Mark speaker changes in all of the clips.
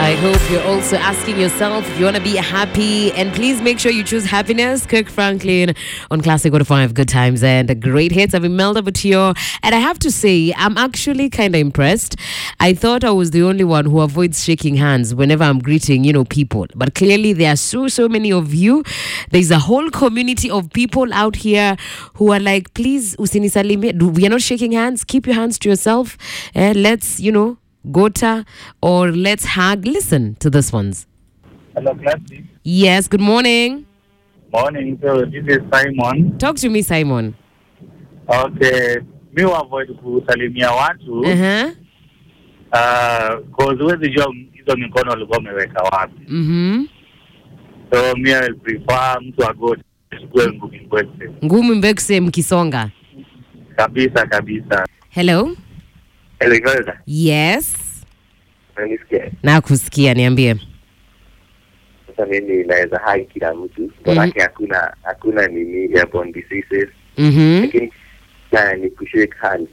Speaker 1: I hope you're also asking yourself if you want to be happy, and please make sure you choose happiness. Kirk Franklin on Classic 105, good times and great hits. I'm Imelda Butio, and I have to say, I'm actually kind of impressed. I thought I was the only one who avoids shaking hands whenever I'm greeting, people. But clearly there are so many of you. There's a whole community of people out here who are like, please, usinisalimie. We are not shaking hands. Keep your hands to yourself. Let's, Gota, or let's hug. Listen to this ones.
Speaker 2: Hello, Classic.
Speaker 1: Yes, good morning.
Speaker 2: Morning. So this is Simon.
Speaker 1: Talk to me, Simon.
Speaker 2: Okay. Me avoid kusalimia watu. Cause huwezi jua hizo mikono walikuwa wameweka wapi. So me I prefer mtu agote chukue ngumi mbwekse.
Speaker 1: Ngumi mbwekse mkisonga.
Speaker 2: Kabisa.
Speaker 1: Hello?
Speaker 2: Hello, Imelda.
Speaker 1: Yes.
Speaker 2: Unanisikia?
Speaker 1: Nakusikia, niambie.
Speaker 2: Sasa mimi naweza hai kila mtu. Manake hakuna nini airborne diseases. Lakini ni kushake hands.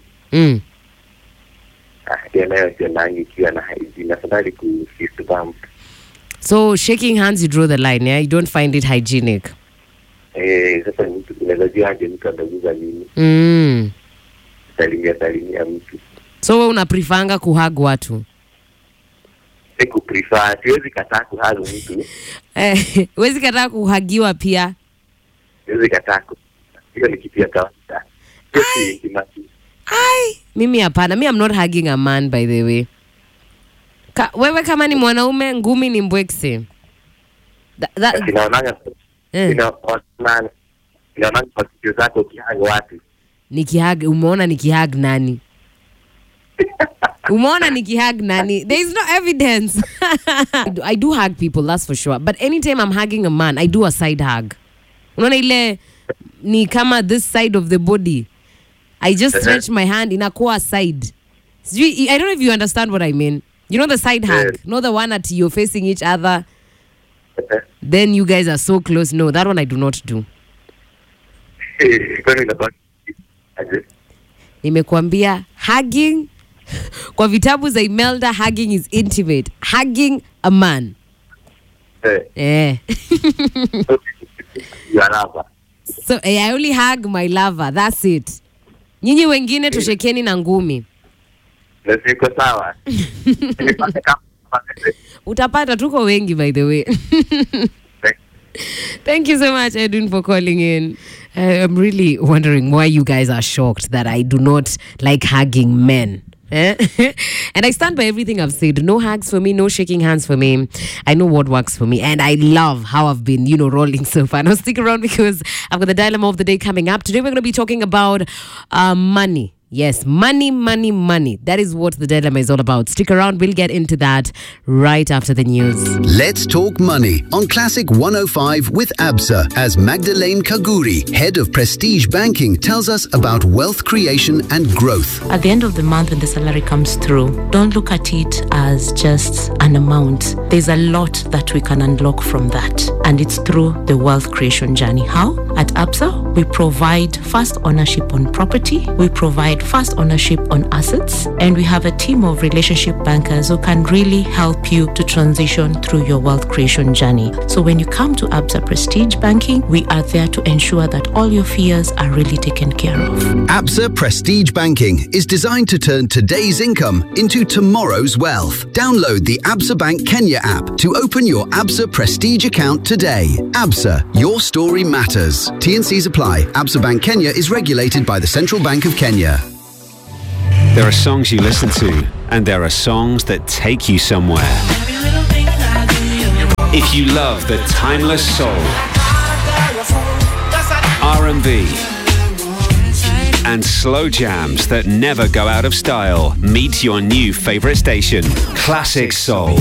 Speaker 2: Nayo sio nangi ikiwa na hygiene. Afadhali fist bump. So
Speaker 1: shaking hands, you draw the line, yeah? You don't find it hygienic?
Speaker 2: Sasa mtu unaweza jua aje mtu anaguza nini. Salimia mtu.
Speaker 1: So wewe unaprefanga kuhug watu?
Speaker 2: Sikuprefer, siwezi kataa kuhug mtu.
Speaker 1: Huwezi kataa kuhagiwa pia?
Speaker 2: Siwezi kataa. Hiyo ni kitu ya kawaida.
Speaker 1: Mimi hapana. I'm not hugging a man, by the way. Wewe kama ni mwanaume, ngumi ni mbwekse.
Speaker 2: Inaonanga kwa kitu zako ukihug watu.
Speaker 1: Nikihug, umeona nikihug nani? Umeona nikihug nani? There is no evidence. I do hug people, that's for sure. But anytime I'm hugging a man, I do a side hug. Unaona ile ni kama this side of the body. I just stretch my hand inakuwa side. I don't know if you understand what I mean. You know the side hug? Not the one that you're facing each other. Then you guys are so close. No, that one I do not do. Nimekuambia hugging kwa vitabu za Imelda, hugging is intimate. Hugging a man.
Speaker 2: Your lover.
Speaker 1: So I only hug my lover. That's it. Nyinyi wengine tushekeni na ngumi.
Speaker 2: Niko sawa.
Speaker 1: Utapata tuko wengi, by the way. Thank you so much, Edwin, for calling in. I'm really wondering why you guys are shocked that I do not like hugging men. And I stand by everything I've said. No hugs for me, no shaking hands for me. I know what works for me, and I love how I've been, rolling so far. Now stick around because I've got the dilemma of the day coming up. Today we're going to be talking about money. Yes, money. That is what the dilemma is all about. Stick around. We'll get into that right after the news.
Speaker 3: Let's talk money on Classic 105 with Absa, as Magdalene Kaguri, head of Prestige Banking, tells us about wealth creation and growth.
Speaker 4: At the end of the month when the salary comes through, don't look at it as just an amount. There's a lot that we can unlock from that, and it's through the wealth creation journey. How? At Absa, we provide first ownership on property. We provide first ownership on assets, and we have a team of relationship bankers who can really help you to transition through your wealth creation journey. So when you come to Absa Prestige Banking, we are there to ensure that all your fears are really taken care of.
Speaker 3: Absa Prestige Banking is designed to turn today's income into tomorrow's wealth. Download the Absa Bank Kenya app to open your Absa Prestige account today. Absa, your story matters. T&Cs apply. Absa Bank Kenya is regulated by the Central Bank of Kenya.
Speaker 5: There are songs you listen to, and there are songs that take you somewhere. If you love the timeless soul, R&B, and slow jams that never go out of style, meet your new favorite station, Classic Soul.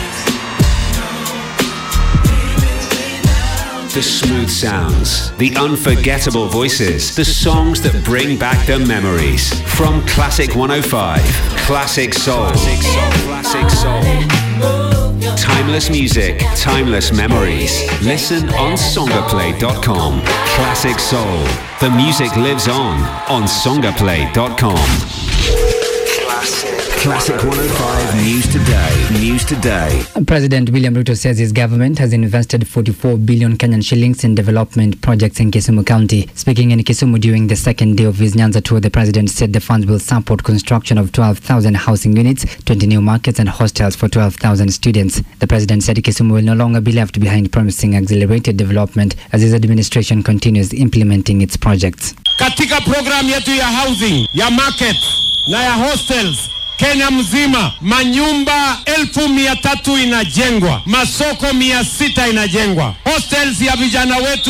Speaker 5: The smooth sounds, the unforgettable voices, the songs that bring back the memories. From Classic 105, Classic Soul. Classic Soul. Timeless music, timeless memories. Listen on songaplay.com. Classic Soul. The music lives on songaplay.com. Classic. Classic 105 News Today. News Today.
Speaker 6: President William Ruto says his government has invested 44 billion Kenyan shillings in development projects in Kisumu County. Speaking in Kisumu during the second day of his Nyanza tour, the president said the funds will support construction of 12,000 housing units, 20 new markets and hostels for 12,000 students. The president said Kisumu will no longer be left behind, promising accelerated development as his administration continues implementing its projects.
Speaker 7: Katika program yetu ya housing, ya market na ya hostels, Kenya mzima manyumba 1,300 inajengwa, masoko 600 inajengwa, hostels ya vijana wetu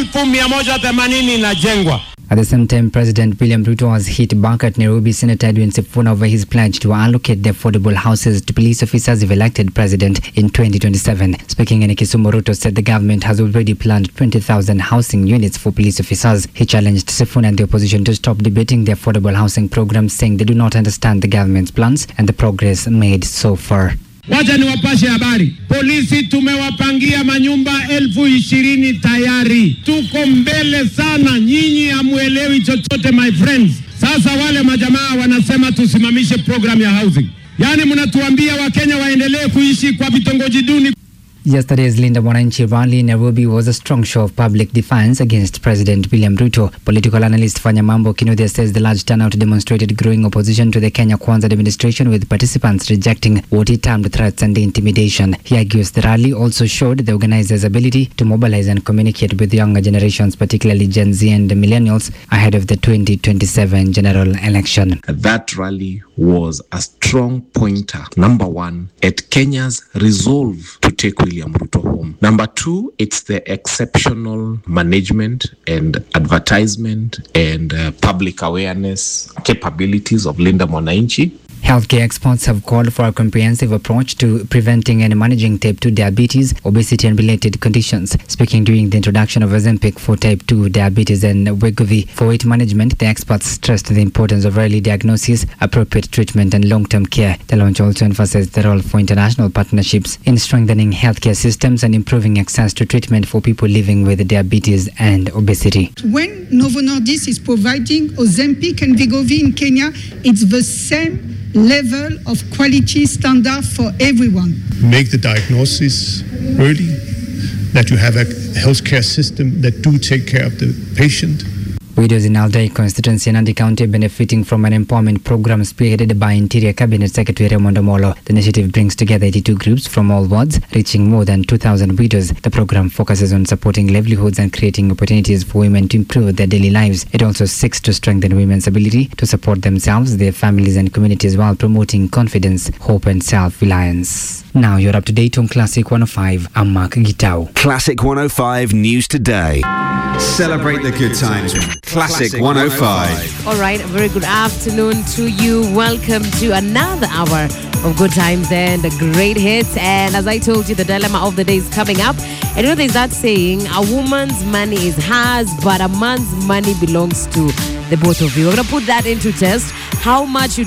Speaker 7: 1,180 inajengwa.
Speaker 6: At the same time, President William Ruto has hit back at Nairobi Senator Edwin Sifuna over his pledge to allocate the affordable houses to police officers if elected president in 2027. Speaking in Kisumu, Ruto said the government has already planned 20,000 housing units for police officers. He challenged Sifuna and the opposition to stop debating the affordable housing program, saying they do not understand the government's plans and the progress made so far.
Speaker 7: Wacha niwapashe habari. Polisi tumewapangia manyumba 20,000 tayari. Tuko mbele sana, nyinyi hamuelewi chochote my friends. Sasa wale majamaa wanasema tusimamishe program ya housing. Yani mnatuambia Wakenya waendelee kuishi kwa vitongoji duni.
Speaker 6: Yesterday's Linda Mwananchi rally in Nairobi was a strong show of public defiance against President William Ruto. Political analyst Fanya Mambo Kinuthia says the large turnout demonstrated growing opposition to the Kenya Kwanza administration, with participants rejecting what he termed threats and intimidation. He argues the rally also showed the organizers' ability to mobilize and communicate with younger generations, particularly Gen Z and millennials, ahead of the 2027 general election.
Speaker 8: That rally was a strong pointer, number one, at Kenya's resolve to take William Ruto home. Number two, it's the exceptional management and advertisement and public awareness capabilities of Linda Mwananchi.
Speaker 6: Healthcare experts have called for a comprehensive approach to preventing and managing type 2 diabetes, obesity and related conditions. Speaking during the introduction of Ozempic for type 2 diabetes and Wegovy for weight management, the experts stressed the importance of early diagnosis, appropriate treatment and long-term care. The launch also emphasized the role for international partnerships in strengthening healthcare systems and improving access to treatment for people living with diabetes and obesity.
Speaker 9: When Novo Nordisk is providing Ozempic and Wegovy in Kenya, it's the same level of quality standard for everyone.
Speaker 10: Make the diagnosis early, that you have a healthcare system that do take care of the patient.
Speaker 6: Widows in Aldai constituency in Nandi County benefiting from an empowerment program spearheaded by Interior Cabinet Secretary Raymond Omolo. The initiative brings together 82 groups from all wards, reaching more than 2,000 widows. The program focuses on supporting livelihoods and creating opportunities for women to improve their daily lives. It also seeks to strengthen women's ability to support themselves, their families and communities while promoting confidence, hope and self-reliance. Now you're up to date on Classic 105. I'm Mark Gitau.
Speaker 5: Classic 105 News Today. Celebrate the good times. Classic 105.
Speaker 1: All right, a very good afternoon to you. Welcome to another hour of good times and great hits. And as I told you, the dilemma of the day is coming up. And you know, there's that saying, a woman's money is hers, but a man's money belongs to the both of you. We're going to put that into test. How much you